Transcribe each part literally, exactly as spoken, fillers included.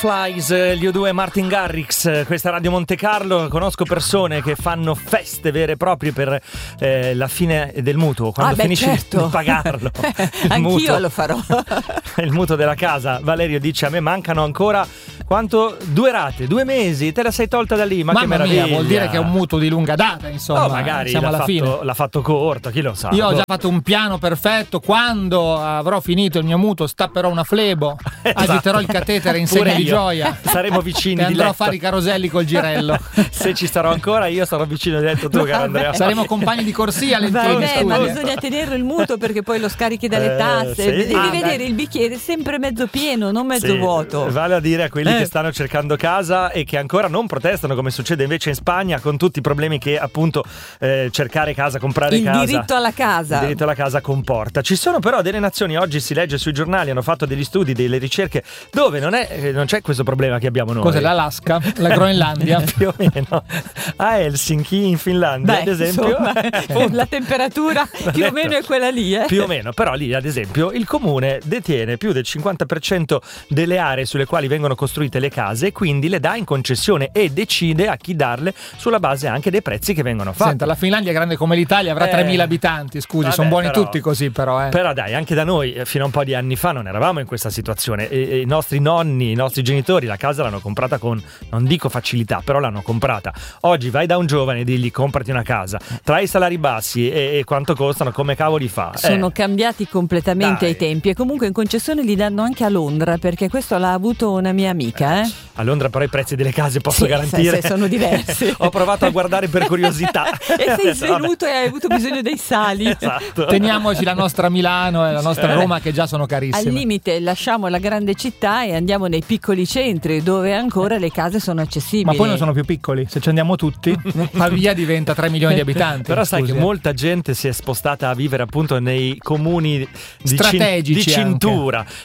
Butterflies, gli U due Martin Garrix, questa è Radio Monte Carlo. Conosco persone che fanno feste vere e proprie per eh, la fine del mutuo, quando ah, beh, finisci certo. di pagarlo. Anch'io mutuo, lo farò. Il mutuo della casa. Valerio dice: a me mancano ancora quanto? Due rate, due mesi, te la sei tolta da lì, ma Mamma che meraviglia. mia, vuol dire che è un mutuo di lunga data, insomma. Oh, magari siamo l'ha alla fatto, fine. l'ha fatto corto, chi lo sa. Io ho già fatto un piano perfetto. Quando avrò finito il mio mutuo stapperò una flebo, esatto. Agiterò il catetere in segno di gioia. Saremo vicini e di andrò letto. a fare i caroselli col girello. Se ci sarò ancora io sarò vicino di letto tu, caro Andrea. Saremo compagni di corsia alle Vabbè, ma bisogna tenerlo il mutuo perché poi lo scarichi dalle tasse. Eh, sì. Devi ah, vedere dai. il bicchiere sempre mezzo pieno, non mezzo sì, vuoto. Vale a dire a quelli eh. che stanno cercando casa e che ancora non protestano, come succede invece in Spagna, con tutti i problemi che appunto eh, cercare casa, comprare il casa, il diritto alla casa il diritto alla casa comporta. Ci sono però delle nazioni, oggi si legge sui giornali, hanno fatto degli studi, delle ricerche dove non, è, non c'è questo problema che abbiamo noi. Cos'è l'Alaska? La Groenlandia? Più o meno. A Helsinki in Finlandia, Beh, ad esempio, insomma, la temperatura più o meno è quella lì, eh? Più o meno, però lì ad esempio il comune detiene più del cinquanta per cento delle aree sulle quali vengono costruite le case e quindi le dà in concessione e decide a chi darle sulla base anche dei prezzi che vengono fatti. Senta, la Finlandia è grande come l'Italia, avrà Eh, tremila abitanti, scusi, vabbè, sono buoni però, tutti così però. Eh. Però dai, anche da noi fino a un po' di anni fa non eravamo in questa situazione e, e i nostri nonni, i nostri genitori la casa l'hanno comprata con, non dico facilità, però l'hanno comprata. Oggi vai da un giovane e digli comprati una casa, tra i salari bassi e, e quanto costano, come cavoli fa? Sono eh. cambiati completamente Dai. ai tempi e comunque in concessione li danno anche a Londra, perché questo l'ha avuto una mia amica, eh? A Londra però i prezzi delle case posso Sì, garantire se sono diversi. Ho provato a guardare per curiosità e sei svenuto e hai avuto bisogno dei sali. Esatto. Teniamoci la nostra Milano e la nostra Roma che già sono carissime. Al limite lasciamo la grande città e andiamo nei piccoli centri dove ancora le case sono accessibili. Ma poi non sono più piccoli, se ci andiamo tutti Pavia diventa tre milioni di abitanti. Però sai scusi. che molta gente si è spostata a vivere appunto nei comuni di, strategici cin- di cintura anche.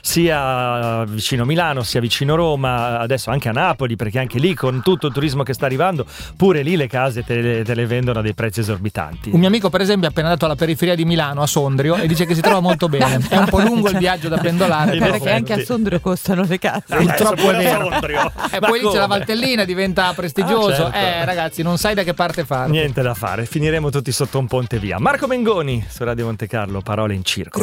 Sia vicino Milano sia vicino Roma, adesso anche a Napoli, perché anche lì con tutto il turismo che sta arrivando pure lì le case te le, te le vendono a dei prezzi esorbitanti. Un mio amico per esempio è appena andato alla periferia di Milano, a Sondrio, e dice che si trova molto bene. È un po' lungo il viaggio da pendolare, perché effetti. Anche a Sondrio costano le case. Purtroppo è vero. Sondrio. E poi lì c'è la Valtellina, diventa prestigioso. Ah, certo. Eh ragazzi, non sai da che parte fare. Niente da fare, finiremo tutti sotto un ponte via. Marco Mengoni su Radio Monte Carlo, parole in circolo.